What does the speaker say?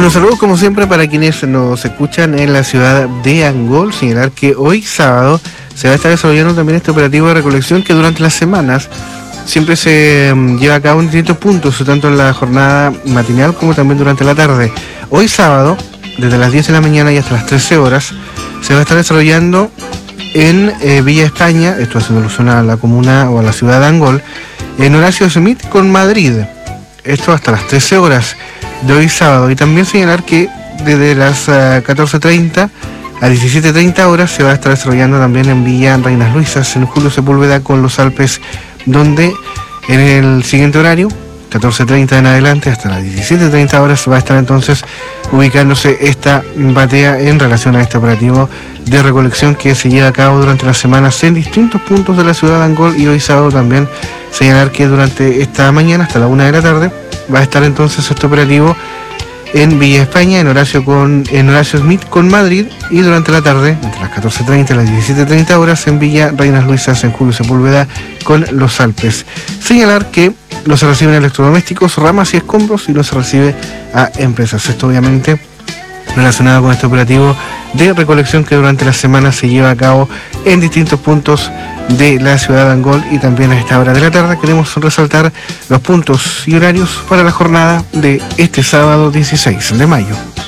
Bueno, saludos como siempre para quienes nos escuchan en la ciudad de Angol. Señalar que hoy sábado se va a estar desarrollando también este operativo de recolección que durante las semanas siempre se lleva a cabo en distintos puntos, tanto en la jornada matinal como también durante la tarde. Hoy sábado, desde las 10 de la mañana y hasta las 13 horas, se va a estar desarrollando en Villa España, esto haciendo alusión a la comuna o a la ciudad de Angol, en Horacio Smith con Madrid. Esto hasta las 13 horas de hoy sábado. Y también señalar que desde las 14:30 a 17:30 horas se va a estar desarrollando también en Villa Reinas Luisas, en Julio Sepúlveda con Los Alpes, donde en el siguiente horario, 14:30 en adelante hasta las 17:30 horas, va a estar entonces ubicándose esta batea en relación a este operativo de recolección que se lleva a cabo durante las semanas en distintos puntos de la ciudad de Angol. Y hoy sábado también señalar que durante esta mañana hasta la 1 de la tarde va a estar entonces este operativo en Villa España, en Horacio Smith con Madrid, y durante la tarde, entre las 14:30 y las 17:30 horas, en Villa Reinas Luisas, en Julio Sepúlveda con Los Alpes. Señalar que no se reciben electrodomésticos, ramas y escombros, y no se recibe a empresas. Esto obviamente relacionado con este operativo de recolección que durante la semana se lleva a cabo en distintos puntos de la ciudad de Angol. Y también a esta hora de la tarde queremos resaltar los puntos y horarios para la jornada de este sábado 16 de mayo.